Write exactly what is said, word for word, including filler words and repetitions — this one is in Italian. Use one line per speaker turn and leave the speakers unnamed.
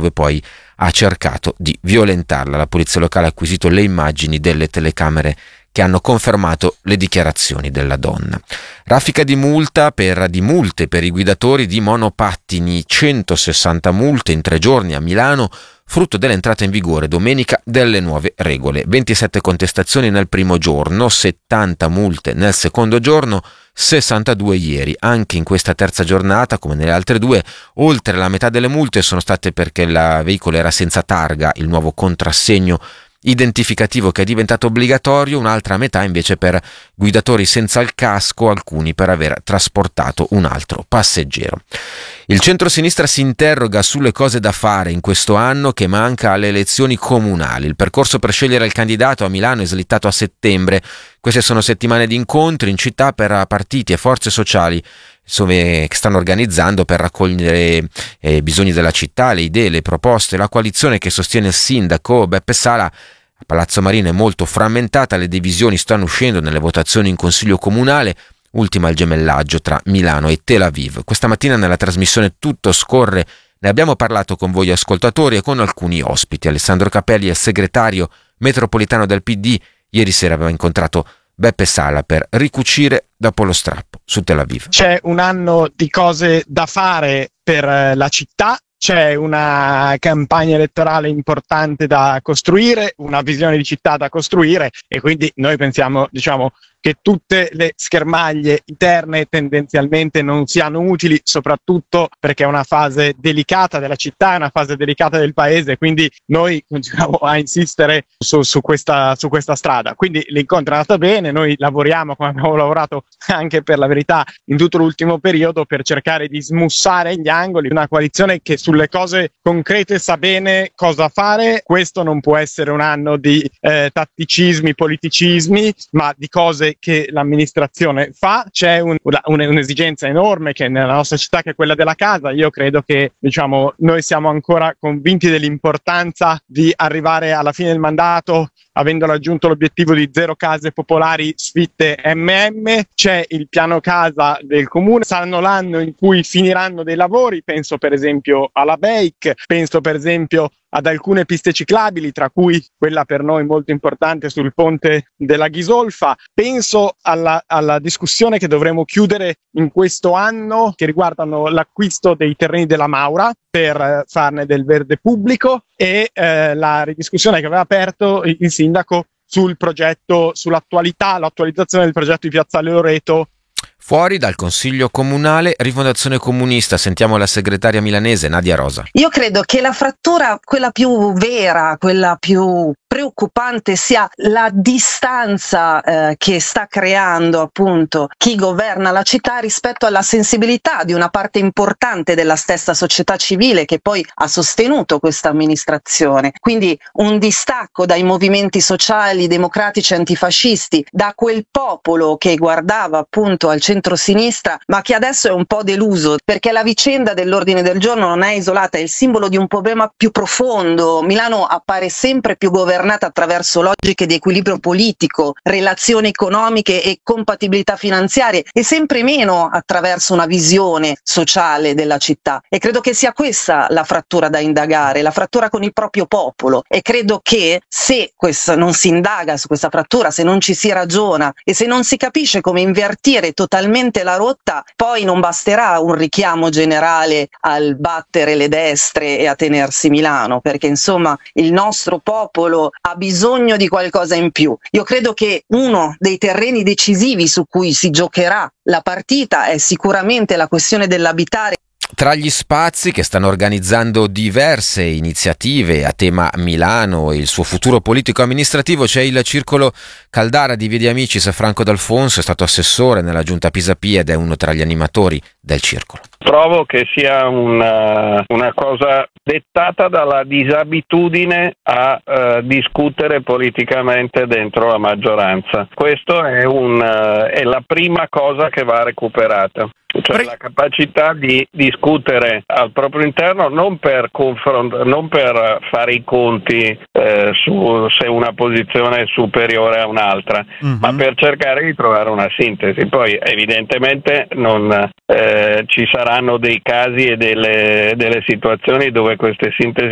dove poi ha cercato di violentarla. La polizia locale ha acquisito le immagini delle telecamere che hanno confermato le dichiarazioni della donna. Raffica di multa per, di multe per i guidatori di monopattini, centosessanta multe in tre giorni a Milano, frutto dell'entrata in vigore domenica delle nuove regole. ventisette contestazioni nel primo giorno, settanta multe nel secondo giorno, sessantadue ieri. Anche in questa terza giornata, come nelle altre due, oltre la metà delle multe sono state perché il veicolo era senza targa, il nuovo contrassegno identificativo che è diventato obbligatorio, un'altra metà invece per guidatori senza il casco, alcuni per aver trasportato un altro passeggero. Il centrosinistra si interroga sulle cose da fare in questo anno che manca alle elezioni comunali. Il percorso per scegliere il candidato a Milano è slittato a settembre. Queste sono settimane di incontri in città per partiti e forze sociali che stanno organizzando per raccogliere eh, bisogni della città, le idee, le proposte. La coalizione che sostiene il sindaco Beppe Sala a Palazzo Marino è molto frammentata, le divisioni stanno uscendo nelle votazioni in consiglio comunale, ultima il gemellaggio tra Milano e Tel Aviv. Questa mattina nella trasmissione Tutto scorre ne abbiamo parlato con voi ascoltatori e con alcuni ospiti. Alessandro Capelli è segretario metropolitano del P D, ieri sera aveva incontrato Beppe Sala per ricucire dopo lo strappo su Tel Aviv.
C'è un anno di cose da fare per la città, c'è una campagna elettorale importante da costruire, una visione di città da costruire e quindi noi pensiamo, diciamo, che tutte le schermaglie interne tendenzialmente non siano utili, soprattutto perché è una fase delicata della città, è una fase delicata del paese, quindi noi continuiamo a insistere su, su, questa, su questa strada. Quindi l'incontro è andato bene, noi lavoriamo come abbiamo lavorato anche per la verità in tutto l'ultimo periodo per cercare di smussare gli angoli, una coalizione che sulle cose concrete sa bene cosa fare. Questo non può essere un anno di eh, tatticismi, politicismi, ma di cose che l'amministrazione fa. C'è un, un, un'esigenza enorme che nella nostra città, che è quella della casa. Io credo che, diciamo, noi siamo ancora convinti dell'importanza di arrivare alla fine del mandato avendo raggiunto l'obiettivo di zero case popolari sfitte M M. C'è il piano casa del comune, saranno l'anno in cui finiranno dei lavori, penso per esempio alla Bake, penso per esempio ad alcune piste ciclabili, tra cui quella per noi molto importante sul ponte della Ghisolfa. Penso alla, alla discussione che dovremo chiudere in questo anno, che riguardano l'acquisto dei terreni della Maura per farne del verde pubblico e eh, la ridiscussione che aveva aperto il sindaco sul progetto, sull'attualità, l'attualizzazione del progetto di Piazzale Loreto.
Fuori dal Consiglio Comunale, Rifondazione Comunista. Sentiamo la segretaria milanese Nadia Rosa.
Io credo che la frattura, quella più vera, quella più preoccupante, sia la distanza eh, che sta creando appunto chi governa la città rispetto alla sensibilità di una parte importante della stessa società civile che poi ha sostenuto questa amministrazione. Quindi un distacco dai movimenti sociali, democratici, antifascisti, da quel popolo che guardava appunto al centro-sinistra, ma che adesso è un po' deluso, perché la vicenda dell'ordine del giorno non è isolata, è il simbolo di un problema più profondo. Milano appare sempre più governata attraverso logiche di equilibrio politico, relazioni economiche e compatibilità finanziarie, e sempre meno attraverso una visione sociale della città. E credo che sia questa la frattura da indagare, la frattura con il proprio popolo. E credo che se questa, non si indaga su questa frattura, se non ci si ragiona e se non si capisce come invertire totalmente la rotta, poi non basterà un richiamo generale al battere le destre e a tenersi Milano, perché insomma il nostro popolo ha bisogno di qualcosa in più. Io credo che uno dei terreni decisivi su cui si giocherà la partita è sicuramente la questione dell'abitare.
Tra gli spazi che stanno organizzando diverse iniziative a tema Milano e il suo futuro politico-amministrativo c'è il Circolo Caldara di Via di Amicis. Franco D'Alfonso è stato assessore nella giunta Pisapia ed è uno tra gli animatori del circolo.
Trovo che sia una, una cosa dettata dalla disabitudine a uh, discutere politicamente dentro la maggioranza. Questo è, un, uh, è la prima cosa che va recuperata. Cioè la capacità di discutere al proprio interno non per confront- non per fare i conti eh, su se una posizione è superiore a un'altra, mm-hmm. ma per cercare di trovare una sintesi. Poi evidentemente non eh, ci saranno dei casi e delle, delle situazioni dove queste sintesi